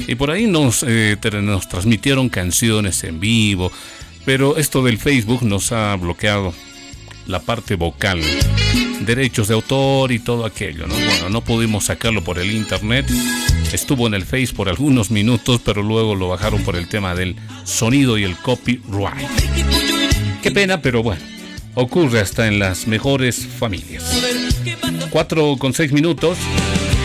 Y por ahí nos transmitieron canciones en vivo, pero esto del Facebook nos ha bloqueado la parte vocal, derechos de autor y todo aquello, ¿no? Bueno, no pudimos sacarlo por el internet. Estuvo en el Face por algunos minutos, pero luego lo bajaron por el tema del sonido y el copyright. Qué pena, pero bueno, ocurre hasta en las mejores familias. 4:06.